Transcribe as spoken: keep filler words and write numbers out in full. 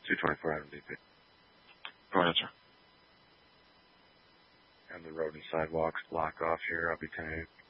two twenty-four Adam D P. Go ahead, sir. And the road and sidewalks block off here. I'll be ten eight.